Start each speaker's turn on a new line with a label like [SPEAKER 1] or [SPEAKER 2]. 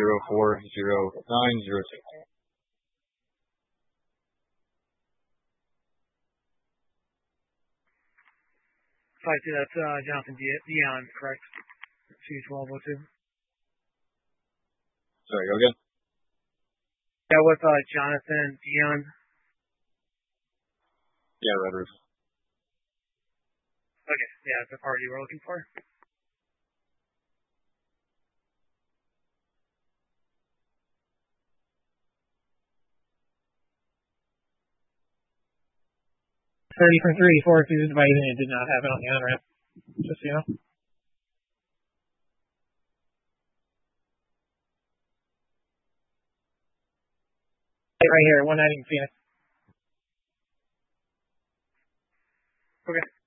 [SPEAKER 1] 0404902.
[SPEAKER 2] That's Jonathan Dion, correct? C1202.
[SPEAKER 1] Sorry, go again?
[SPEAKER 2] Yeah, with Jonathan Dion.
[SPEAKER 1] Yeah, Red Roof.
[SPEAKER 2] Okay, yeah, that's the party we're looking for. From 34 if he was invited and did not have it on the on-ramp. Just so you know. Right here, 190 Phoenix. Okay.